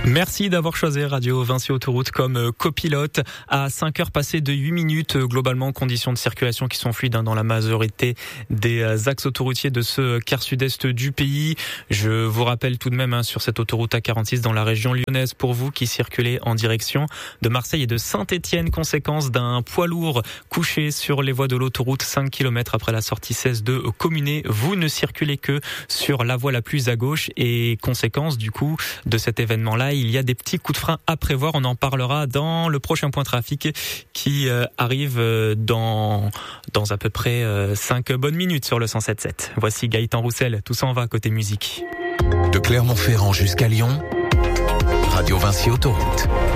Merci d'avoir choisi Radio Vinci Autoroute comme copilote. À 5h passées de 8 minutes, globalement, conditions de circulation qui sont fluides dans la majorité des axes autoroutiers de ce quart sud-est du pays. Je vous rappelle tout de même sur cette autoroute A46 dans la région lyonnaise, pour vous qui circulez en direction de Marseille et de Saint-Étienne, conséquence d'un poids lourd couché sur les voies de l'autoroute 5 km après la sortie 16 de Communé. Vous ne circulez que sur la voie la plus à gauche et conséquence du coup de cet événement-là, il y a des petits coups de frein à prévoir. On en parlera dans le prochain point trafic qui arrive dans à peu près 5 bonnes minutes sur le 107.7. Voici Gaëtan Roussel, tout s'en va côté musique. De Clermont-Ferrand jusqu'à Lyon, Radio Vinci Autoroute.